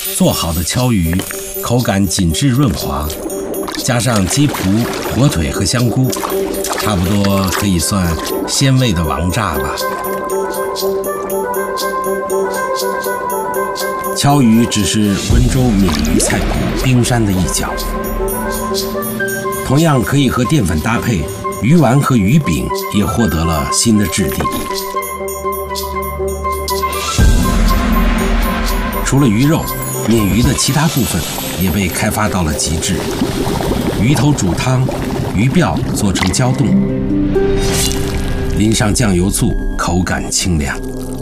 做好的鲩鱼，口感紧致润滑，加上鸡脯、火腿和香菇，差不多可以算鲜味的王炸吧。鲩鱼只是温州免鱼菜谱冰山的一角，同样可以和淀粉搭配，鱼丸和鱼饼也获得了新的质地。除了鱼肉，免鱼的其他部分也被开发到了极致。鱼头煮汤，鱼鳔做成胶冻，淋上酱油醋，口感清凉。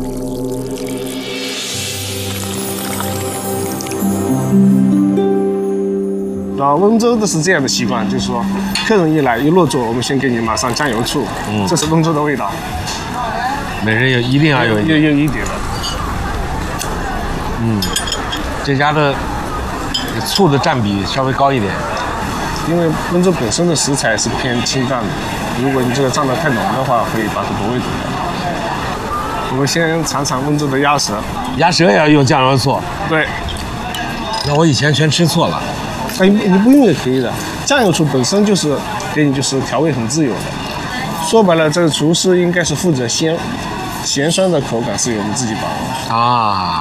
温州的是这样的习惯，就是说，客人一来一入座，我们先给你马上酱油醋，这是温州的味道。 每人一定要有一点的。 这家的醋的占比稍微高一点， 因为温州本身的食材是偏清淡的，如果你这个蘸得太浓的话，会把很多味走掉。我们先尝尝温州的鸭舌， 鸭舌也要用酱油醋。 对， 那我以前全吃错了。 你不用也可以的，酱油醋本身就是给你就是调味很自由的。说白了，这个厨师应该是负责咸酸的口感是由我们自己把握啊。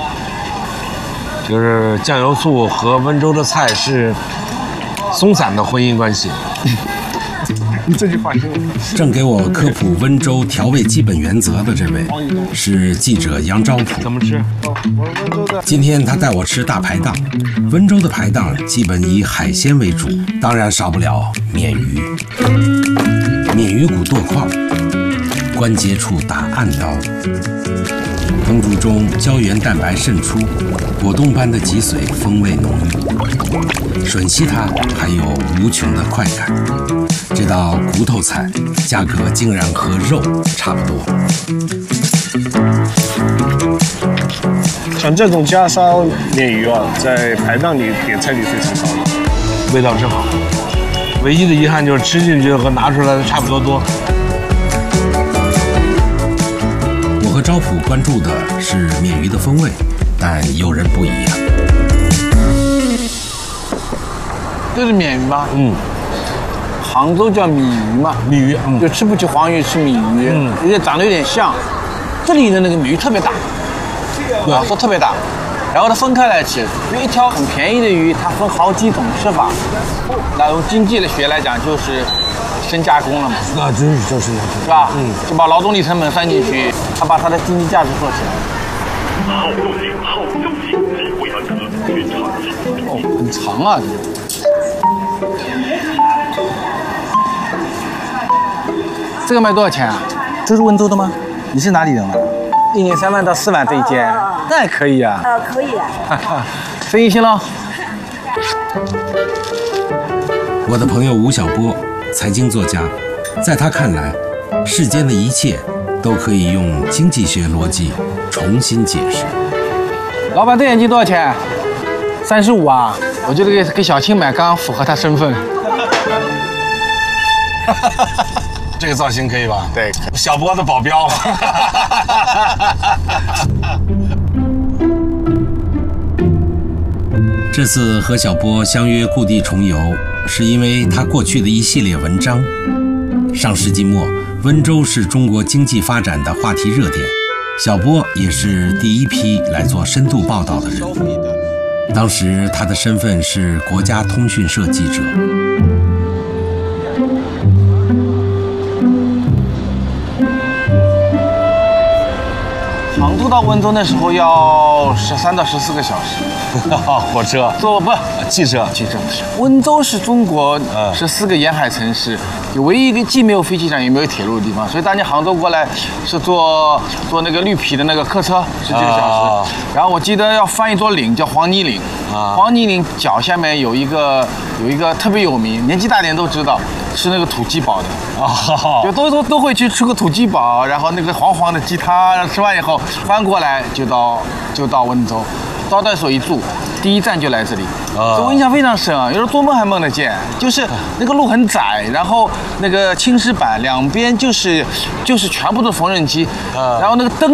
就是酱油醋和温州的菜是松散的婚姻关系。 你这句话听了。 正给我科普温州调味基本原则的这位是记者杨昭普。 怎么吃？ 温州的。 今天他带我吃大排档。温州的排档基本以海鲜为主，当然少不了免鱼。免鱼骨剁块，关节处打暗刀。烹煮中胶原蛋白渗出，果冻般的脊髓风味浓郁，吮吸它还有无穷的快感。这道骨头菜价格竟然和肉差不多。 像这种家烧免鱼啊，在排档里点菜率非常高的， 味道真好。唯一的遗憾就是吃进去和拿出来的差不多多。 我和招普关注的是免鱼的风味，但有人不一样。 这是免鱼吗？杭州叫米鱼嘛， 米鱼， 就吃不起黄鱼，吃米鱼，而且长得有点像。这里的那个米鱼特别大，对，说特别大，然后它分开来吃，因为一条很便宜的鱼，它分好几种吃法。那用经济的学来讲，就是深加工了嘛。 那真是就是是吧？就把劳动力成本算进去，它把它的经济价值做起来。 好肉性，好肉性，为安可全场哦，很长啊，这个卖多少钱啊？这是温州的吗？你是哪里人啊？1年3万到4万这一间，那也可以啊。 可以。 生意兴隆。 我的朋友吴晓波，财经作家，在他看来，世间的一切都可以用经济学逻辑重新解释。 老板，这眼镜多少钱？35啊。我觉得给小青买刚刚符合他身份。 这个造型可以吧？ 对， 小波的保镖。 这次和小波相约故地重游，是因为他过去的一系列文章。上世纪末，温州是中国经济发展的话题热点，小波也是第一批来做深度报道的人。当时他的身份是国家通讯社记者。 杭州到温州那时候要13到14个小时。 火车坐不汽车。 温州是中国14个沿海城市，就唯一一个既没有飞机场也没有铁路的地方，所以当年杭州过来是坐那个绿皮的那个客车10几个小时。然后我记得要翻一座岭叫黄泥岭，黄泥岭脚下面有一个特别有名，年纪大点都知道，是那个土鸡堡的。就都会去吃个土鸡堡，然后那个黄黄的鸡汤，吃完以后翻过来就到温州。招待所一住，第一站就来这里，所以我印象非常深啊。有时候做梦还梦得见，就是那个路很窄，然后那个青石板两边就是全部都是缝纫机，然后那个灯